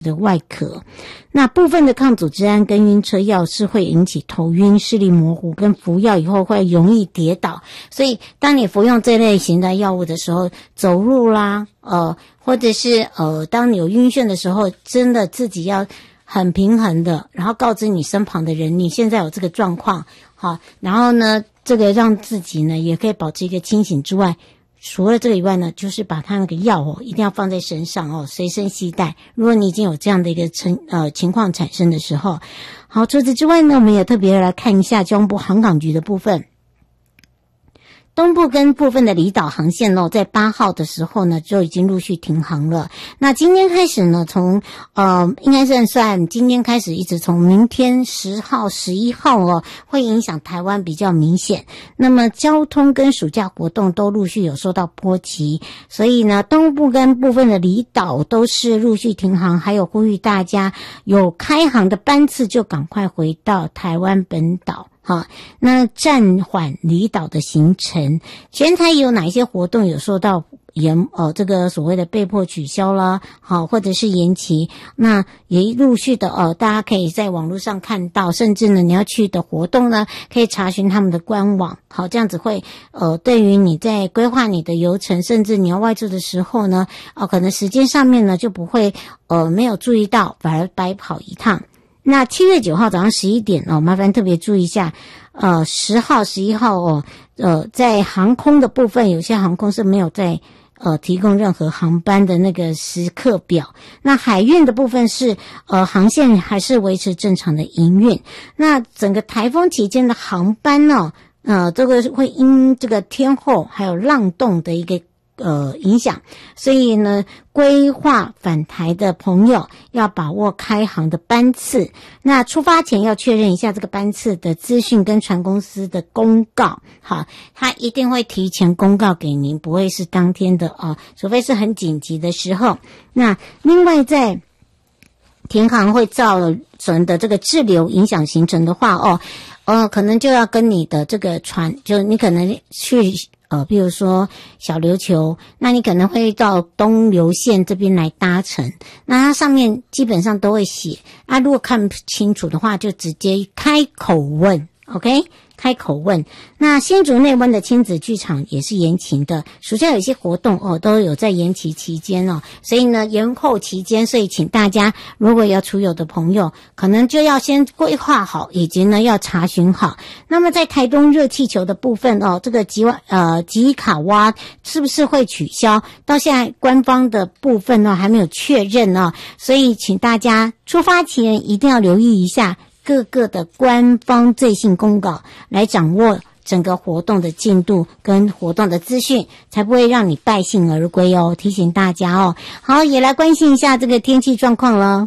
的外壳。那部分的抗组织胺跟晕车药是会引起头晕、视力模糊，跟服药以后会容易跌倒。所以当你服用这类型的药物的时候，走路啦，或者是当你有晕眩的时候，真的自己要很平衡的，然后告知你身旁的人你现在有这个状况，好，然后呢，这个让自己呢也可以保持一个清醒之外，除了这个以外呢，就是把它那个药一定要放在身上随身携带。如果你已经有这样的一个情况产生的时候，好，除此之外呢，我们也特别来看一下交通部航港局的部分。东部跟部分的离岛航线在8号的时候呢就已经陆续停航了。那今天开始呢，从应该算今天开始，一直从明天10号、11号会影响台湾比较明显。那么交通跟暑假活动都陆续有受到波及，所以呢，东部跟部分的离岛都是陆续停航，还有呼吁大家有开航的班次就赶快回到台湾本岛。好，那暂缓离岛的行程，全台有哪一些活动有受到这个所谓的被迫取消啦，好，或者是延期，那也陆续的大家可以在网络上看到，甚至呢你要去的活动呢，可以查询他们的官网，好，这样子会对于你在规划你的游程，甚至你要外出的时候呢，可能时间上面呢就不会没有注意到，反而白跑一趟。那7月9号早上11点麻烦特别注意一下，10号、11号在航空的部分，有些航空是没有在提供任何航班的那个时刻表。那海运的部分是航线还是维持正常的营运。那整个台风期间的航班呢，这个会因这个天候还有浪动的一个影响，所以呢，规划返台的朋友要把握开航的班次。那出发前要确认一下这个班次的资讯跟船公司的公告，好，他一定会提前公告给您，不会是当天的除非是很紧急的时候。那另外在停航会造成的这个滞留影响行程的话可能就要跟你的这个船，就你可能去比如说小琉球，那你可能会到东流线这边来搭乘，那它上面基本上都会写如果看不清楚的话，就直接开口问 ，OK？ 开口问。那新竹内湾的亲子剧场也是延期的，暑假有一些活动都有在延期期间所以呢延后期间，所以请大家如果要出游的朋友，可能就要先规划好，以及呢要查询好。那么在台东热气球的部分这个吉卡蛙是不是会取消？到现在官方的部分还没有确认所以请大家出发前一定要留意一下各个的官方最新公告，来掌握整个活动的进度跟活动的资讯，才不会让你败兴而归提醒大家好，也来关心一下这个天气状况了。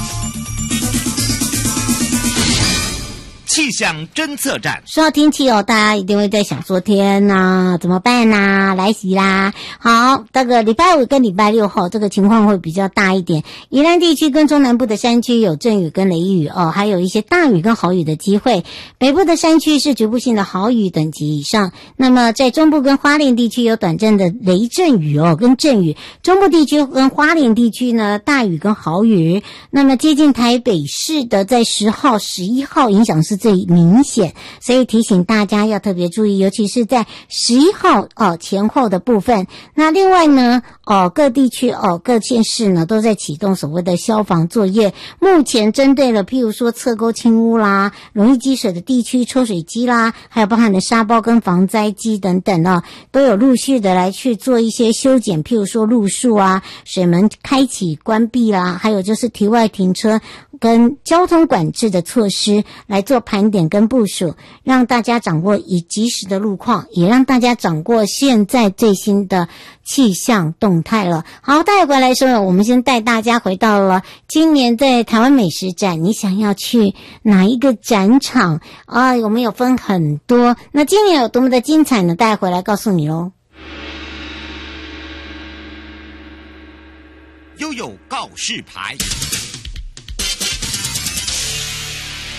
气象侦测站。 说到天气大家一定会在想说天哪，怎么办啦，来袭啦。好，这个礼拜5跟礼拜6这个情况会比较大一点，宜兰地区跟中南部的山区有阵雨跟雷雨还有一些大雨跟豪雨的机会。北部的山区是局部性的豪雨等级以上，那么在中部跟花莲地区有短暂的雷阵雨跟阵雨，中部地区跟花莲地区呢大雨跟豪雨。那么接近台北市的在10号、11号影响是最明显，所以提醒大家要特别注意，尤其是在11号前后的部分。那另外呢各地区各县市呢都在启动所谓的消防作业，目前针对了譬如说侧沟清污啦、容易积水的地区抽水机啦，还有包含的沙包跟防灾机等等都有陆续的来去做一些修剪，譬如说路树水门开启关闭啦，还有就是题外停车跟交通管制的措施来做盘点跟部署，让大家掌握以及时的路况，也让大家掌握现在最新的气象动态了。好，带回来说，我们先带大家回到了今年在台湾美食展，你想要去哪一个展场我们有分很多，那今年有多么的精彩呢？带回来告诉你咯。 悠悠告示牌。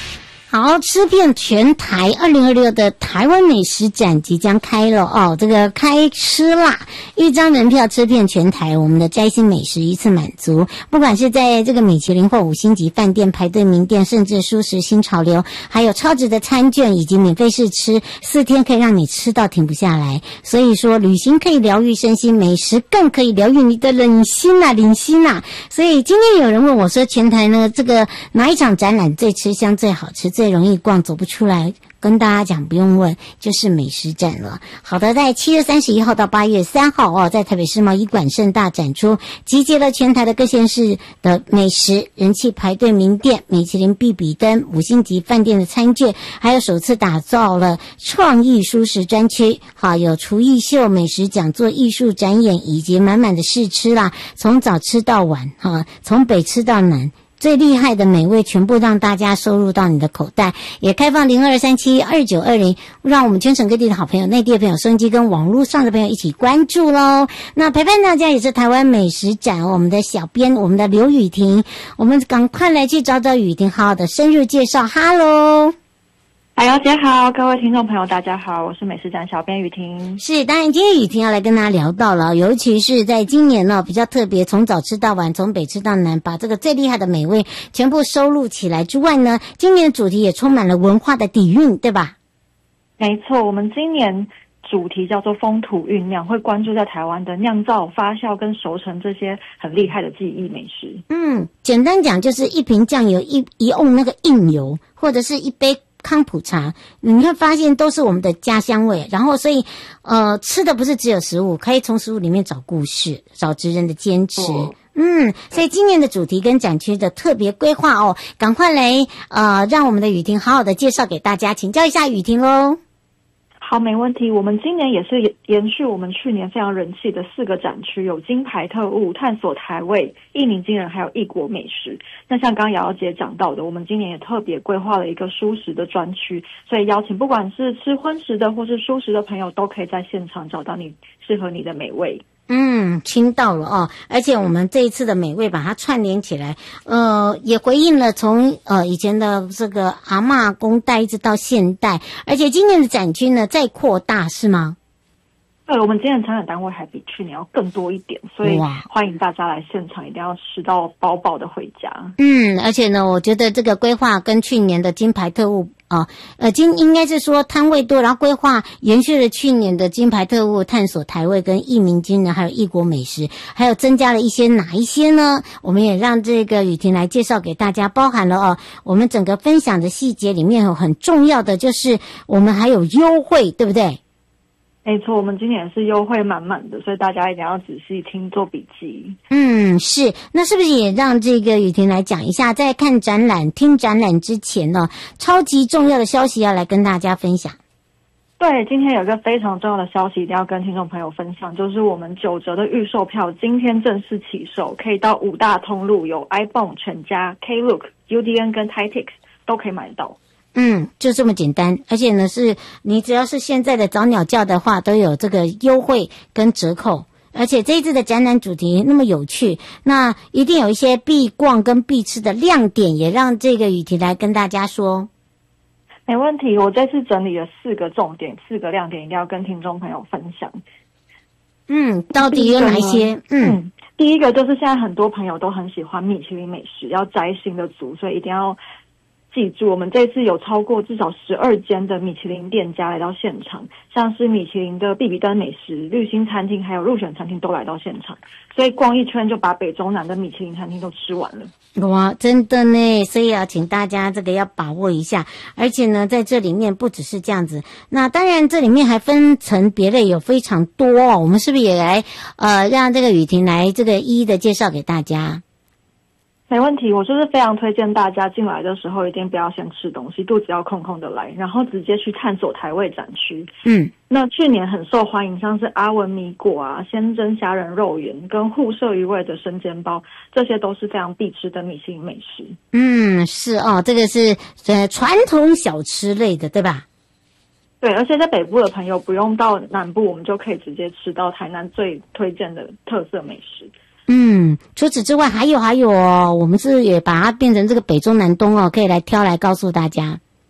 好，吃遍全台2026的台湾美食展即将开了哦，这个开吃啦，1张门票吃遍全台，我们的摘星美食一次满足，不管是在这个米其林或5星级饭店排队名店，甚至蔬食新潮流，还有超值的餐券以及免费试吃，4天可以让你吃到停不下来。所以说旅行可以疗愈身心，美食更可以疗愈你的领心啊。所以今天有人问我说，全台呢这个哪一场展览最吃香最好吃最容易逛走不出来，跟大家讲不用问，就是美食展了。好的，在7月31号到8月3号哦，在台北世贸一馆盛大展出，集结了全台的各县市的美食、人气排队名店、米其林必比登、5星级饭店的餐券，还有首次打造了创意蔬食专区，好，有厨艺秀、美食讲座、艺术展演以及满满的试吃啦，从早吃到晚，从北吃到南。最厉害的美味全部让大家收入到你的口袋，也开放02372920，让我们全省各地的好朋友、内地的朋友、收音机跟网络上的朋友一起关注咯。那陪伴大家也是台湾美食展，我们的小编，我们的刘雨婷，我们赶快来去找找雨婷，好好的深入介绍。Hello。 海瑶姐好，各位听众朋友大家好，我是美食展小编雨婷。 是，当然今天雨婷要来跟大家聊到了，尤其是在今年呢比较特别，从早吃到晚，从北吃到南，把这个最厉害的美味全部收录起来之外呢，今年的主题也充满了文化的底蕴，对吧？ 没错，我们今年主题叫做风土酝酿，会关注在台湾的酿造、发酵跟熟成这些很厉害的记忆美食。 简单讲就是一瓶酱油，一瓮那个硬油，或者是一杯康普茶，你会发现都是我们的家乡味。然后所以吃的不是只有食物，可以从食物里面找故事，找职人的坚持。所以今年的主题跟展区的特别规划哦，赶快来让我们的雨婷好好的介绍给大家，请教一下雨婷咯。 好，没问题。我们今年也是延续我们去年非常人气的4个展区，有金牌特务、探索台味、一鸣惊人，还有异国美食。那像刚刚瑶瑶姐讲到的，我们今年也特别规划了一个蔬食的专区，所以邀请不管是吃荤食的或是蔬食的朋友，都可以在现场找到你适合你的美味。 听到了哦，而且我们这一次的美味把它串联起来，也回应了从以前的这个阿嬷公代一直到现代，而且今年的展区呢再扩大，是吗？ 对，我们今年参展单位还比去年要更多一点，所以欢迎大家来现场，一定要吃到饱饱的回家。 而且呢，我觉得这个规划跟去年的金牌特务应该是说摊位多，然后规划延续了去年的金牌特务、探索台味跟一鸣惊人，还有异国美食，还有增加了一些哪一些呢？我们也让这个雨婷来介绍给大家，包含了我们整个分享的细节里面有很重要的就是我们还有优惠，对不对？ 没错，我们今年是优惠满满的，所以大家一定要仔细听，做笔记。 是，那是不是也让这个雨婷来讲一下，在看展览、听展览之前呢，超级重要的消息要来跟大家分享？ 对，今天有一个非常重要的消息一定要跟听众朋友分享，就是我们9折的预售票今天正式起售，可以到5大通路，有 iPhone、全家、Klook、UDN 跟 Titix 都可以买到。 就这么简单，而且呢，是你只要是现在的早鸟价的话，都有这个优惠跟折扣。而且这一次的展览主题那么有趣，那一定有一些必逛跟必吃的亮点，也让这个雨婷来跟大家说。 没问题，我这次整理了4个重点、4个亮点，一定要跟听众朋友分享。 到底有哪一些？ 第一个就是现在很多朋友都很喜欢米其林美食，要摘星的族，所以一定要记住，我们这次有超过至少12间的米其林店家来到现场，像是米其林的必比登美食、绿星餐厅还有入选餐厅都来到现场，所以逛一圈就把北中南的米其林餐厅都吃完了。 哇，真的呢，所以要请大家这个要把握一下。而且呢，在这里面不只是这样子，那当然这里面还分层别类有非常多我们是不是也来让这个雨婷来这个一一的介绍给大家？ 没问题，我就是非常推荐大家进来的时候一定不要先吃东西，肚子要空空的来，然后直接去探索台味展区。那去年很受欢迎，像是阿文米果啊、鲜蒸虾仁肉圆跟互麝鱼味的生煎包，这些都是非常必吃的米其林美食。 是哦，这个是传统小吃类的，对吧？ 对，而且在北部的朋友不用到南部，我们就可以直接吃到台南最推荐的特色美食。 除此之外还有我们是也把它变成这个北中南东可以来挑来告诉大家。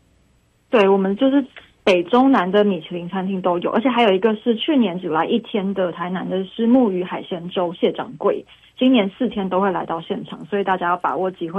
对，我们就是北中南的米其林餐厅都有，而且还有一个是去年只来1天的台南的虱目鱼海鲜粥谢掌柜，今年4天都会来到现场，所以大家要把握机会